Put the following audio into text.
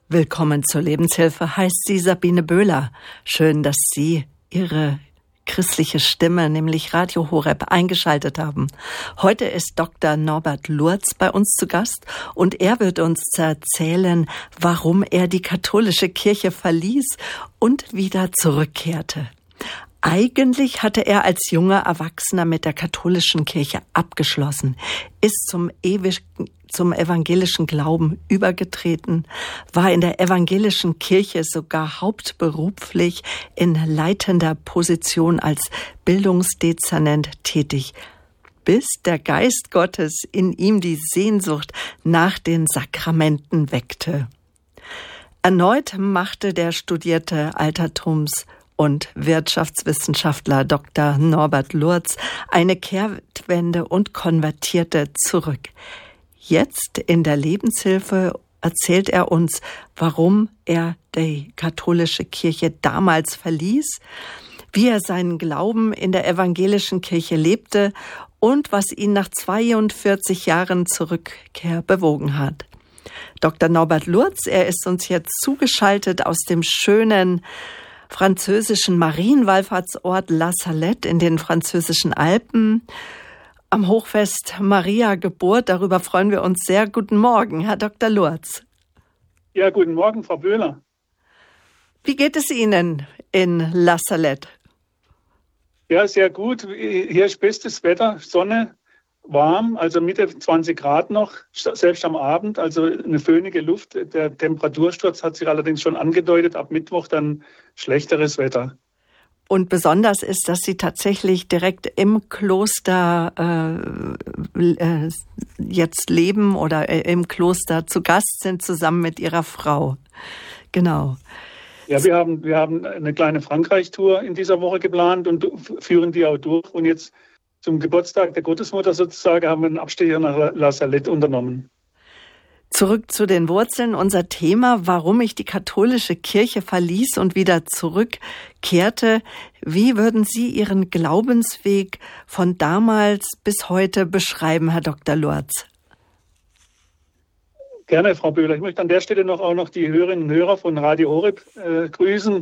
Willkommen zur Lebenshilfe, heißt sie Sabine Böhler. Schön, dass Sie Ihre christliche Stimme, nämlich Radio Horeb, eingeschaltet haben. Heute ist Dr. Norbert Lurz bei uns zu Gast und er wird uns erzählen, warum er die katholische Kirche verließ und wieder zurückkehrte. Eigentlich hatte er als junger Erwachsener mit der katholischen Kirche abgeschlossen, ist zum evangelischen Glauben übergetreten, war in der evangelischen Kirche sogar hauptberuflich in leitender Position als Bildungsdezernent tätig, bis der Geist Gottes in ihm die Sehnsucht nach den Sakramenten weckte. Erneut machte der studierte Altertums- und Wirtschaftswissenschaftler Dr. Norbert Lurz eine Kehrtwende und konvertierte zurück. Jetzt in der Lebenshilfe erzählt er uns, warum er die katholische Kirche damals verließ, wie er seinen Glauben in der evangelischen Kirche lebte und was ihn nach 42 Jahren Zurückkehr bewogen hat. Dr. Norbert Lurz, er ist uns jetzt zugeschaltet aus dem schönen französischen Marienwallfahrtsort La Salette in den französischen Alpen. Am Hochfest Maria Geburt, darüber freuen wir uns sehr. Guten Morgen, Herr Dr. Lurz. Ja, guten Morgen, Frau Böhler. Wie geht es Ihnen in La Salette? Ja, sehr gut. Hier ist bestes Wetter, Sonne, warm, also Mitte 20 Grad noch, selbst am Abend, also eine föhnige Luft. Der Temperatursturz hat sich allerdings schon angedeutet, ab Mittwoch dann schlechteres Wetter. Und besonders ist, dass Sie tatsächlich direkt im Kloster jetzt leben oder im Kloster zu Gast sind, zusammen mit Ihrer Frau. Genau. Ja, wir haben eine kleine Frankreich-Tour in dieser Woche geplant und führen die auch durch. Und jetzt zum Geburtstag der Gottesmutter sozusagen haben wir einen Abstecher nach La Salette unternommen. Zurück zu den Wurzeln. Unser Thema, warum ich die katholische Kirche verließ und wieder zurückkehrte. Wie würden Sie Ihren Glaubensweg von damals bis heute beschreiben, Herr Dr. Lurz? Gerne, Frau Böhler. Ich möchte an der Stelle auch noch die Hörerinnen und Hörer von Radio Horeb grüßen.